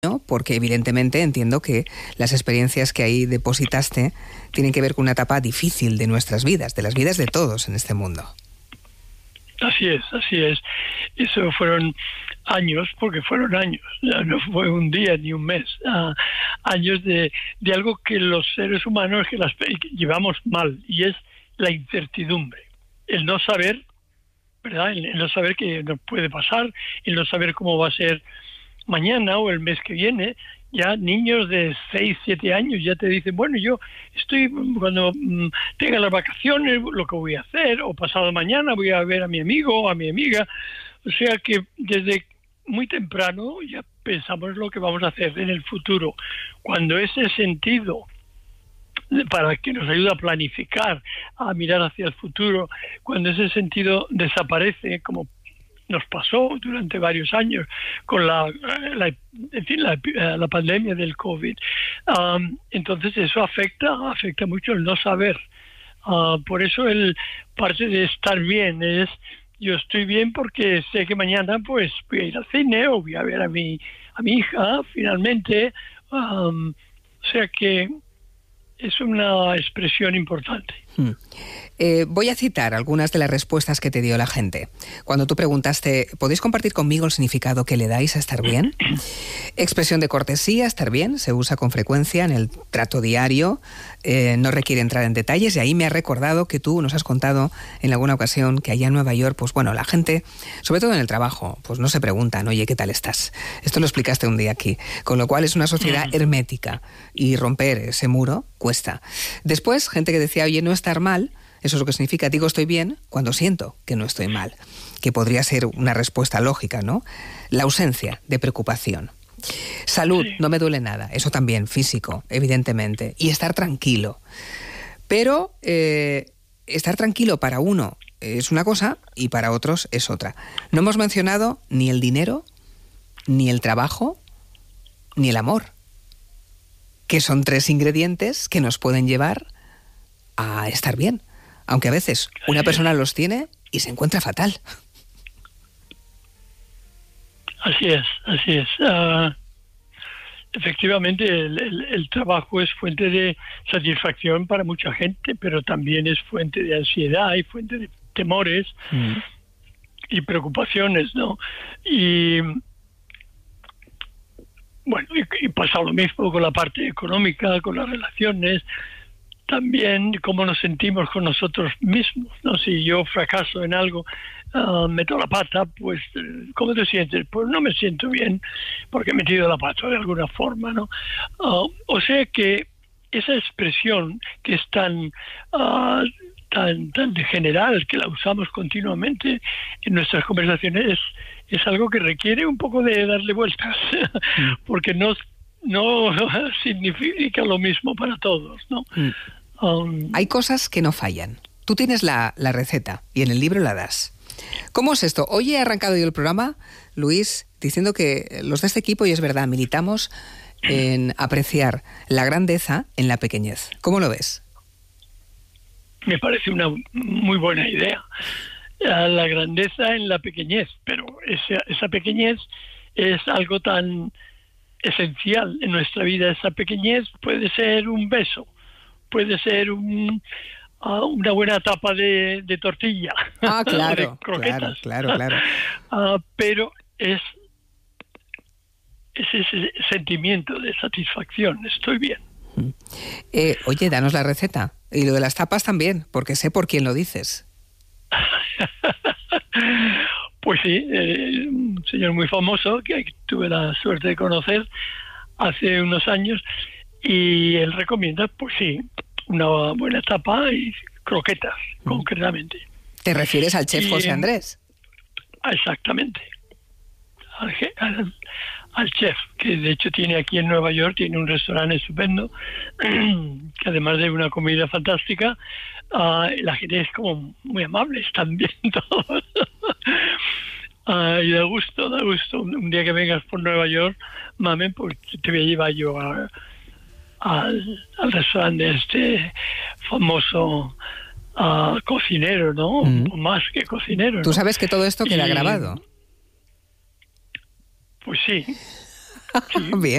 ¿no? Porque evidentemente entiendo que las experiencias que ahí depositaste tienen que ver con una etapa difícil de nuestras vidas, de las vidas de todos en este mundo. Así es. Eso fueron años, porque fueron años, ya no fue un día ni un mes, años de algo que los seres humanos que llevamos mal, y es la incertidumbre, el no saber, ¿verdad? El no saber qué nos puede pasar, el no saber cómo va a ser mañana o el mes que viene. Ya niños de 6, 7 años ya te dicen, bueno, yo estoy, cuando tenga las vacaciones, lo que voy a hacer, o pasado mañana voy a ver a mi amigo o a mi amiga. O sea que desde muy temprano ya pensamos lo que vamos a hacer en el futuro. Cuando ese sentido, para que nos ayude a planificar, a mirar hacia el futuro, cuando ese sentido desaparece, como nos pasó durante varios años con la pandemia del COVID, entonces eso afecta mucho el no saber. Por eso parte de estar bien es, yo estoy bien porque sé que mañana pues voy a ir al cine o voy a ver a mi hija finalmente. O sea que es una expresión importante. Voy a citar algunas de las respuestas que te dio la gente. Cuando tú preguntaste, ¿podéis compartir conmigo el significado que le dais a estar bien? Expresión de cortesía, estar bien, se usa con frecuencia en el trato diario, no requiere entrar en detalles, y ahí me ha recordado que tú nos has contado en alguna ocasión que allá en Nueva York, pues bueno, la gente, sobre todo en el trabajo, pues no se preguntan, oye, ¿qué tal estás? Esto lo explicaste un día aquí, con lo cual es una sociedad hermética y romper ese muro cuesta. Después, gente que decía, oye, no estar mal, eso es lo que significa, digo estoy bien cuando siento que no estoy mal, que podría ser una respuesta lógica, ¿no? La ausencia de preocupación. Salud, sí. No me duele nada, eso también, físico, evidentemente, y estar tranquilo. Pero estar tranquilo para uno es una cosa y para otros es otra. No hemos mencionado ni el dinero, ni el trabajo, ni el amor, que son 3 ingredientes que nos pueden llevar a estar bien. Aunque a veces una persona los tiene y se encuentra fatal. Así es. Efectivamente, el trabajo es fuente de satisfacción para mucha gente, pero también es fuente de ansiedad y fuente de temores y preocupaciones, ¿no? Y bueno, y pasa lo mismo con la parte económica, con las relaciones. También cómo nos sentimos con nosotros mismos, ¿no? Si yo fracaso en algo, meto la pata, pues ¿cómo te sientes? Pues no me siento bien porque he metido la pata de alguna forma, ¿no? O sea que esa expresión que es tan general, que la usamos continuamente en nuestras conversaciones, es algo que requiere un poco de darle vueltas, porque no significa lo mismo para todos, ¿no? Hay cosas que no fallan. Tú tienes la receta y en el libro la das. ¿Cómo es esto? Hoy he arrancado yo el programa, Luis, diciendo que los de este equipo, y es verdad, militamos en apreciar la grandeza en la pequeñez. ¿Cómo lo ves? Me parece una muy buena idea. La grandeza en la pequeñez, pero esa pequeñez es algo tan esencial en nuestra vida. Esa pequeñez puede ser un beso, puede ser una buena tapa de tortilla. Claro, de croquetas. claro. Pero es ese sentimiento de satisfacción. Estoy bien. Oye, danos la receta. Y lo de las tapas también, porque sé por quién lo dices. Pues sí, un señor muy famoso que tuve la suerte de conocer hace unos años, y él recomienda, pues sí, una buena tapa y croquetas, concretamente. ¿Te refieres al chef José Andrés? Exactamente. Al chef, que de hecho tiene aquí en Nueva York, tiene un restaurante estupendo, que además de una comida fantástica, la gente es como muy amable, están bien todos. Y da gusto. Un día que vengas por Nueva York, mamen, pues te voy a llevar yo al restaurante de este famoso cocinero, ¿no? O más que cocinero, ¿no? Tú sabes que todo esto queda grabado. Pues sí, Bien.